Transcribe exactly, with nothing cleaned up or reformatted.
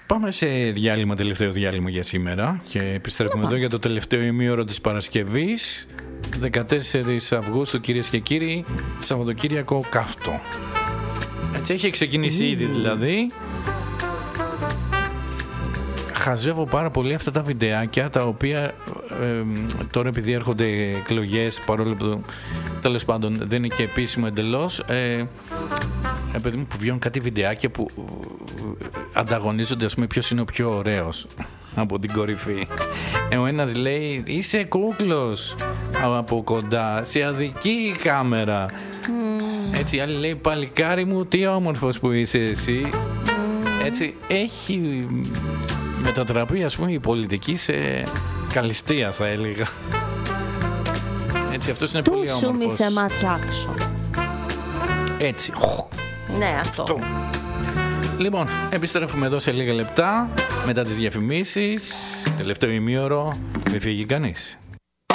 Πάμε σε διάλειμμα, τελευταίο διάλειμμα για σήμερα και επιστρέφουμε εδώ για το τελευταίο ημίωρο της Παρασκευής, δεκατέσσερις Αυγούστου, κυρίες και κύριοι, Σαββατοκύριακο καύτο. Έτσι έχει ξεκινήσει mm. ήδη δηλαδή. Χαζεύω πάρα πολύ αυτά τα βιντεάκια τα οποία ε, τώρα επειδή έρχονται εκλογές, παρόλο που τέλος πάντων δεν είναι και επίσημο εντελώς, ε, επειδή μου που βγαίνουν κάτι βιντεάκια που ανταγωνίζονται, ας πούμε, ποιος είναι ο πιο ωραίος από την κορυφή. Ε, ο ένας λέει είσαι κούκλος από κοντά, σε αδική κάμερα. Mm. Έτσι, η άλλη λέει παλικάρι μου τι όμορφος που είσαι εσύ. Mm. Έτσι, έχει μετατραπεί, ας πούμε, η πολιτική σε καλυστία, θα έλεγα. Έτσι, αυτός είναι πολύ όμορφος. Του σου μη σε ματιάξω. Έτσι. Ναι, αυτό. αυτό. Λοιπόν, επιστρέφουμε εδώ σε λίγα λεπτά μετά τις διαφημίσεις. Τελευταίο ημίωρο, μην φύγει κανείς.